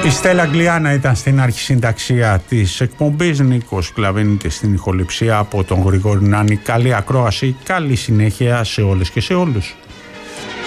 Η Στέλλα Αγγλιάνα ήταν στην αρχισυνταξία της εκπομπής, Νίκος Κλαβένητη στην ηχοληψία από τον Γρηγόρη Νάνη. Καλή ακρόαση, καλή συνέχεια σε όλες και σε όλους.